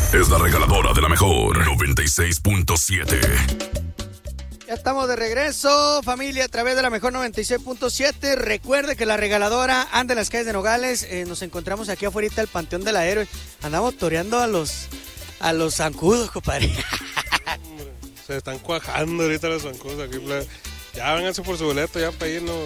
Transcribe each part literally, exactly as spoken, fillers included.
es la regaladora de la mejor noventa y seis punto siete. Ya estamos de regreso, familia, a través de la mejor noventa y seis punto siete. Recuerde que la regaladora anda en las calles de Nogales. Eh, nos encontramos aquí afuera del Panteón de la Héroe. Andamos toreando a los a los zancudos, compadre. Se están cuajando ahorita los zancudos aquí. Ya vénganse por su boleto, ya para irnos.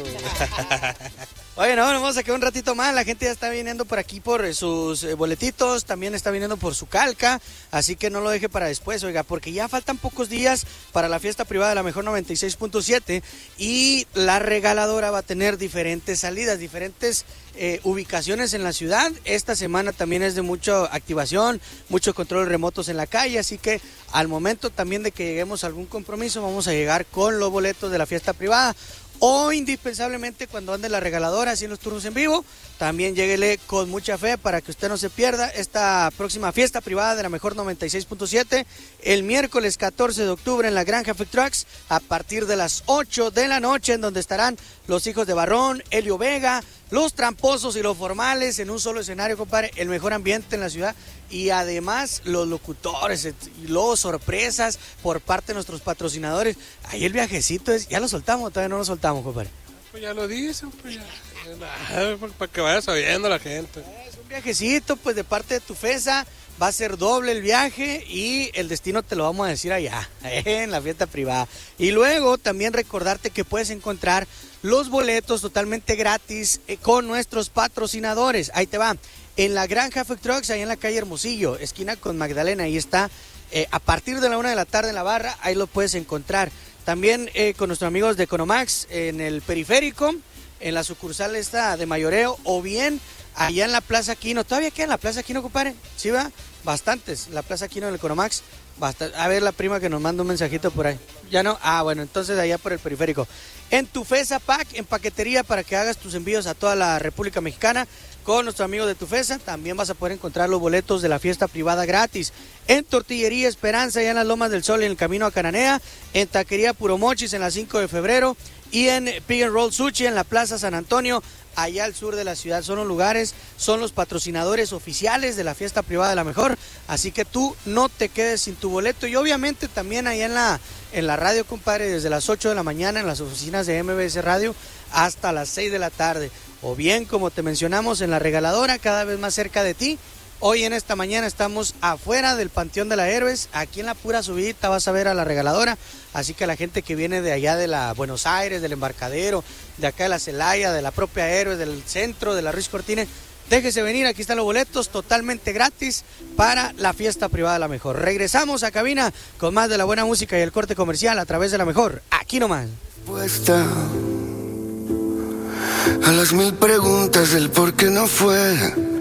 Oye, no, nos vamos a quedar un ratito más. La gente ya está viniendo por aquí por sus eh, boletitos, también está viniendo por su calca, así que no lo deje para después, oiga, porque ya faltan pocos días para la fiesta privada de la mejor noventa y seis punto siete y la regaladora va a tener diferentes salidas, diferentes eh, ubicaciones en la ciudad. Esta semana también es de mucha activación, muchos controles remotos en la calle, así que al momento también de que lleguemos a algún compromiso, vamos a llegar con los boletos de la fiesta privada. O indispensablemente cuando ande la regaladora, así en los turnos en vivo, también lléguele con mucha fe para que usted no se pierda esta próxima fiesta privada de la mejor noventa y seis punto siete, el miércoles catorce de octubre en la Granja Food Trucks, a partir de las ocho de la noche, en donde estarán los hijos de Barrón, Elio Vega, los tramposos y los formales en un solo escenario, compadre, el mejor ambiente en la ciudad. Y además los locutores y luego sorpresas por parte de nuestros patrocinadores. Ahí el viajecito es, ¿ya lo soltamos? Todavía no lo soltamos, compadre. Pues ya lo dicen, pues ya. Para que vaya sabiendo la gente. Es un viajecito, pues de parte de Tufesa. Va a ser doble el viaje y el destino te lo vamos a decir allá, en la fiesta privada. Y luego también recordarte que puedes encontrar los boletos totalmente gratis con nuestros patrocinadores. Ahí te va. En la Granja Food Trucks, ahí en la calle Hermosillo, esquina con Magdalena, ahí está. Eh, a partir de la una de la tarde en la barra, ahí lo puedes encontrar. También eh, con nuestros amigos de Economax en el periférico, en la sucursal esta de Mayoreo, o bien allá en la Plaza Quino. ¿Todavía queda en la Plaza Quino, compadre? ¿Sí va? Bastantes, la Plaza Quino del Economax. Bastante. A ver la prima que nos manda un mensajito por ahí. ¿Ya no? Ah, bueno, entonces allá por el periférico. En Tufesa Pack, en paquetería para que hagas tus envíos a toda la República Mexicana. Con nuestros amigos de Tufesa también vas a poder encontrar los boletos de la fiesta privada gratis. En Tortillería Esperanza, allá en las Lomas del Sol, en el camino a Cananea. En Taquería Puro Mochis, en la cinco de febrero. Y en Pig and Roll Sushi, en la Plaza San Antonio, allá al sur de la ciudad. Son los lugares, son los patrocinadores oficiales de la fiesta privada de la mejor. Así que tú no te quedes sin tu boleto. Y obviamente también allá en la, en la radio, compadre, desde las ocho de la mañana en las oficinas de M B S Radio hasta las seis de la tarde. O bien, como te mencionamos, en la regaladora, cada vez más cerca de ti. Hoy en esta mañana estamos afuera del Panteón de la Héroes, aquí en la pura subidita vas a ver a la regaladora, así que la gente que viene de allá de la Buenos Aires, del Embarcadero, de acá de la Celaya, de la propia Héroes, del centro, de la Ruiz Cortines, déjese venir, aquí están los boletos totalmente gratis para la fiesta privada de la mejor. Regresamos a cabina con más de la buena música y el corte comercial a través de la mejor, aquí nomás. Puesta a las mil preguntas del por qué no fue.